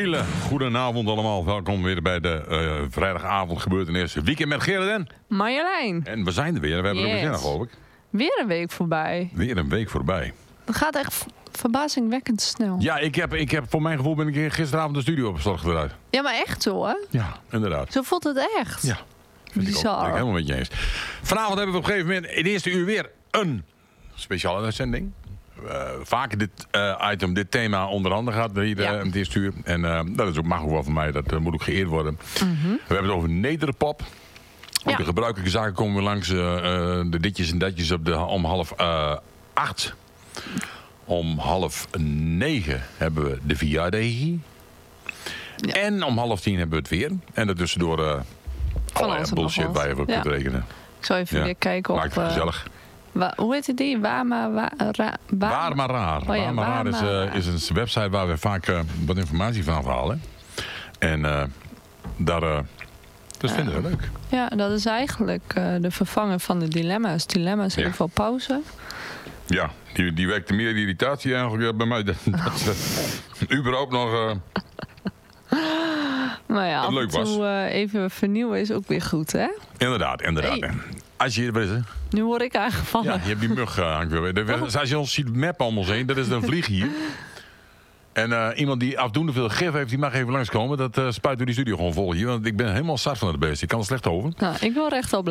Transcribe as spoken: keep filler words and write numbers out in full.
hele goedenavond allemaal. Welkom weer bij de uh, vrijdagavond gebeurtenissen. Weekend met Gerard en Marjolein. En we zijn er weer. We hebben Yes. er weer zin, geloof ik. Weer een week voorbij. Weer een week voorbij. Het gaat echt verbazingwekkend snel. Ja, ik heb, ik heb voor mijn gevoel ben ik gisteravond de studio opgestart eruit. Ja, maar echt zo, hè? Ja, inderdaad. Zo voelt het echt. Ja, vind ik ook. Bizar. Ben ik helemaal met je eens. Vanavond hebben we op een gegeven moment in het eerste uur weer een speciale uitzending. Uh, vaker dit uh, item, dit thema onder andere gaat hier uh, Ja. in het eerste uur. En uh, dat is ook, mag ook wel van mij, dat uh, moet ook geëerd worden. Mm-hmm. We hebben het over nederpop. Ook Ja. de gebruikelijke zaken komen weer langs. Uh, uh, de ditjes en datjes op de, om half uh, acht. Om half negen hebben we de verjaardag. Ja. En om half tien hebben we het weer. En daartussendoor uh, allerlei alles en nog bullshit wat. waar je voor Ja. kunt rekenen. Ik zal even Ja. weer kijken Maakt op... het uh, gezellig. wa- hoe heet het die? Wama... Wa, ra, wa- Waar maar raar. Oh ja, Waar maar raar is, Waar maar uh, raar. is een website waar we vaak uh, wat informatie van halen. En uh, daar, uh, dat vinden we leuk. Ja, dat is eigenlijk uh, de vervanger van de dilemma's. Dilemma's Ja. even op pauze. Ja, die, die wekte meer irritatie eigenlijk uh, bij mij. Dat, dat uh, überhaupt nog... Uh, Maar ja, Dat af en leuk was. toe uh, even vernieuwen is ook weer goed, hè? inderdaad, inderdaad. Hey. Als je, wat is het? Nu word ik aangevallen. Ja, je hebt die mug uh, hangt weer. De- Als je ons ziet mappen om ons heen, dat is een vlieg hier. En uh, iemand die afdoende veel gif heeft, die mag even langskomen. Dat uh, spuit door die studio gewoon vol hier. Want ik ben helemaal zat van het beest. Ik kan er slecht over. Nou, ik wil rechtop